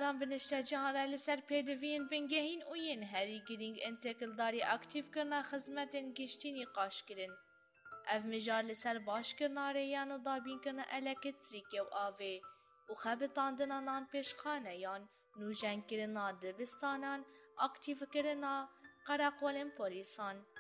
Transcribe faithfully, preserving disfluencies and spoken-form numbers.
دان بنشته جهان را لسر پیدوین بنگهین و ین هری گرینگ انتقلداری اکتیف کرنا خدمتین گشتینی قاش کرن. اف مجار لسر باش کرنا ریان و دابین کرنا الکتریکی و آوه و خبتاندنا نان پیشخانه یان نوجن کرنا دبستانان اکتیف کرنا قراقولن پولیسان.